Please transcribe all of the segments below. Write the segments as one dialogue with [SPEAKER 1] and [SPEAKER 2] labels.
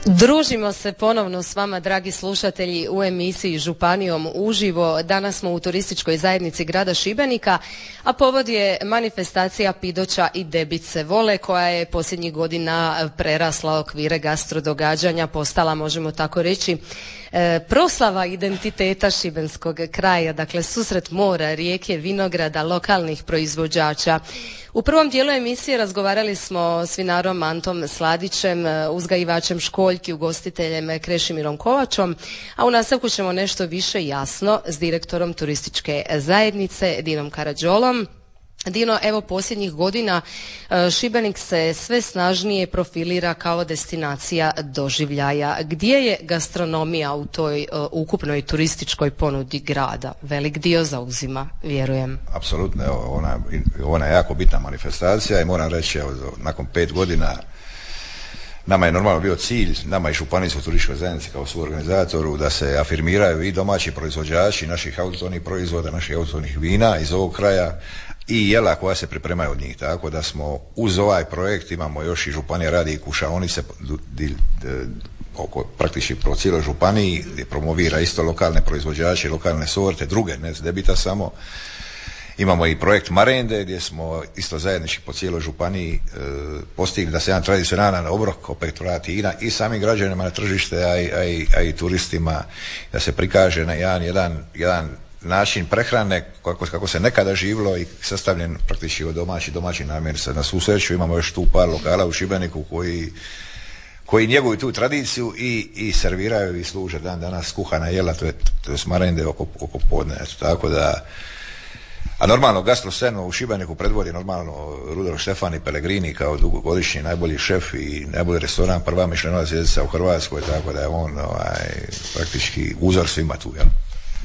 [SPEAKER 1] Družimo se ponovno s vama, dragi slušatelji, u emisiji Županijom uživo. Danas smo u turističkoj zajednici grada Šibenika, a povod je manifestacija Pidoća i Debice vole, koja je posljednjih godina prerasla okvire gastrodogađanja, postala, možemo tako reći, proslava identiteta šibenskog kraja, dakle susret mora, rijeke, vinograda, lokalnih proizvođača. U prvom dijelu emisije razgovarali smo s vinarom Antom Sladićem, uzgajivačem školjki, ugostiteljem Krešimirom Kovačom, a u nastavku ćemo nešto više jasno s direktorom turističke zajednice Dinom Karadžolom. Dino, evo posljednjih godina Šibenik se sve snažnije profilira kao destinacija doživljaja. Gdje je gastronomija u toj ukupnoj turističkoj ponudi grada? Velik dio zauzima, vjerujem.
[SPEAKER 2] Apsolutno, ona je jako bitna manifestacija i moram reći, evo, nakon 5 godina nama je normalno bio cilj, nama i županijskoj turističkoj zajednici kao suorganizatoru, da se afirmiraju i domaći proizvođači naših autohtonih proizvoda, naših autohtonih vina iz ovog kraja i jela koja se pripremaju od njih. Tako da smo uz ovaj projekt, imamo još i županija radi i kušaonice oko praktički po cijeloj županiji, gdje promovira isto lokalne proizvođače, lokalne sorte, druge, ne Debita samo. Imamo i projekt Marende gdje smo isto zajednički po cijeloj županiji postigli da se jedan tradicionalan obrok opektorat vina i samim građanima na tržište, a i turistima, da se prikaže na jedan način prehrane kako se nekada živilo i sastavljen praktički od domaćih namirnica. Na svu sreću imamo još tu par lokala u Šibeniku koji njeguju tu tradiciju i serviraju i služe dan danas kuhana jela, to je Marende oko podne. Tako da, a normalno gastroscenu u Šibeniku predvodi normalno Rudolf Štefani Pellegrini kao dugogodišnji najbolji šef i najbolji restoran, prva Mišlenova zvjezdica u Hrvatskoj, tako da je on praktički uzor svima tu, jel?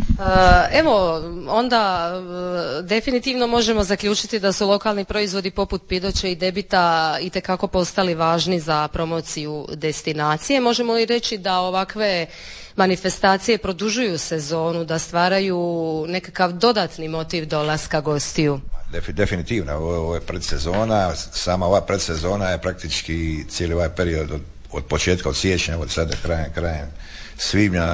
[SPEAKER 1] Evo, onda definitivno možemo zaključiti da su lokalni proizvodi poput Pidoće i Debita itekako postali važni za promociju destinacije. Možemo li reći da ovakve manifestacije produžuju sezonu, da stvaraju nekakav dodatni motiv dolaska gostiju?
[SPEAKER 2] Definitivno, ovo je predsezona, sama ova predsezona je praktički cijeli ovaj period od početka, od siječnja, od sada krajem svibnja,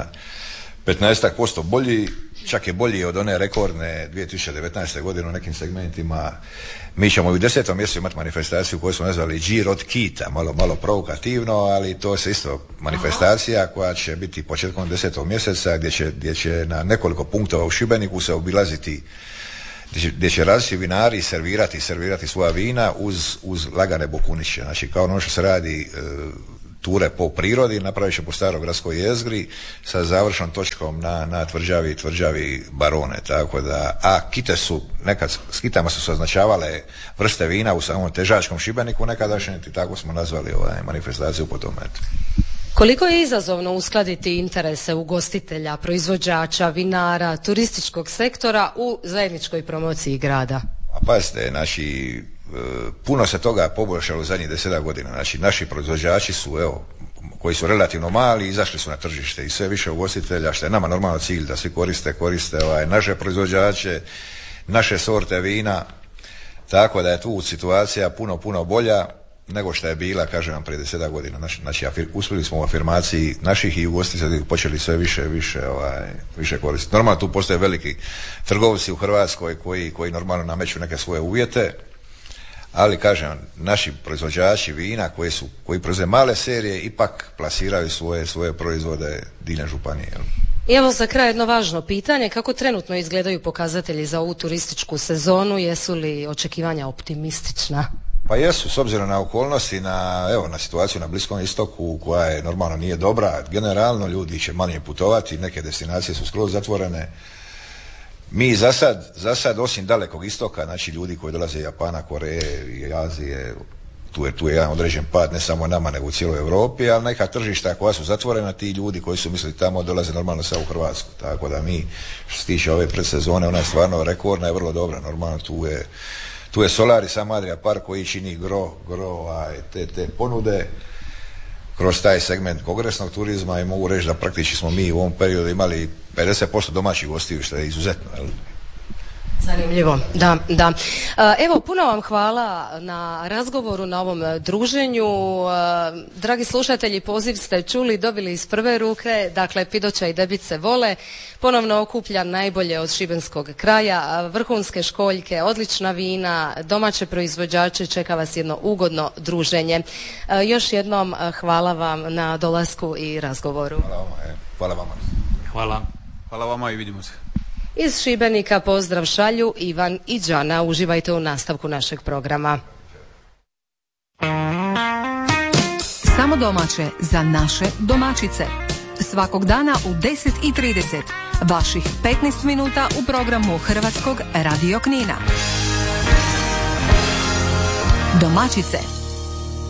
[SPEAKER 2] 15% bolji, čak je bolji od one rekordne 2019. godine u nekim segmentima. Mi ćemo u 10. mjesecu imati manifestaciju koju smo nazvali Giro od Kita, malo provokativno, ali to je isto manifestacija koja će biti početkom 10. mjeseca gdje će na nekoliko punktova u Šibeniku se obilaziti, gdje će različiti vinari servirati svoja vina uz lagane bokuniće. Znači kao ono što se radi ture po prirodi, napravit će po starogradskoj jezgri sa završnom točkom na tvrđavi Barone. Tako da, a kite su, nekad s kitama su se označavale vrste vina u samom težačkom Šibeniku nekadašnjem, i tako smo nazvali manifestaciju po tome.
[SPEAKER 1] Koliko je izazovno uskladiti interese ugostitelja, proizvođača, vinara, turističkog sektora u zajedničkoj promociji grada?
[SPEAKER 2] A pazite, znači, puno se toga poboljšalo u zadnjih 10 godina. Znači, naši proizvođači su, koji su relativno mali, izašli su na tržište i sve više ugostitelja, što je nama normalno cilj da svi koriste naše proizvođače, naše sorte vina, tako da je tu situacija puno bolja nego što je bila, kažem vam, prije 10 godina. Znači, uspjeli smo u afirmaciji naših i ugostitelji počeli sve više koristiti. Normalno tu postoje veliki trgovci u Hrvatskoj koji normalno nameću neke svoje uvjete, ali kažem, naši proizvođači vina koji proizvode male serije ipak plasiraju svoje proizvode diljem županije.
[SPEAKER 1] I evo za kraj jedno važno pitanje, kako trenutno izgledaju pokazatelji za ovu turističku sezonu, jesu li očekivanja optimistična?
[SPEAKER 2] Pa jesu, s obzirom na okolnosti, na situaciju na Bliskom istoku koja je normalno nije dobra, generalno ljudi će manje putovati, neke destinacije su skroz zatvorene. Mi za sad osim Dalekog istoka, znači ljudi koji dolaze iz Japana, Koreje i Azije, tu je jedan određen pad, ne samo nama nego u cijeloj Europi, ali neka tržišta koja su zatvorena, ti ljudi koji su mislili tamo dolaze normalno sad u Hrvatsku. Tako da mi, što se tiče ove predsezone, ona je stvarno rekordna i vrlo dobra. Normalno tu je Solaris Adria Park koji čini gro te ponude kroz taj segment kongresnog turizma i mogu reći da praktički smo mi u ovom periodu imali 50% domaćih gostiju, što je izuzetno.
[SPEAKER 1] Zanimljivo, da. Evo, puno vam hvala na razgovoru, na ovom druženju. Dragi slušatelji, poziv ste čuli, dobili iz prve ruke. Dakle, Pidoća i Debit se vole. Ponovno okuplja najbolje od šibenskog kraja, vrhunske školjke, odlična vina, domaće proizvođače. Čeka vas jedno ugodno druženje. Još jednom hvala vam na dolasku i razgovoru.
[SPEAKER 2] Hvala vama.
[SPEAKER 3] Hvala vama i vidimo se.
[SPEAKER 1] Iz Šibenika pozdrav šalju Ivan i Đana. Uživajte u nastavku našeg programa.
[SPEAKER 4] Samo domaće za naše domaćice. Svakog dana u 10:30. Vaših 15 minuta u programu Hrvatskog radio Knina. Domaćice.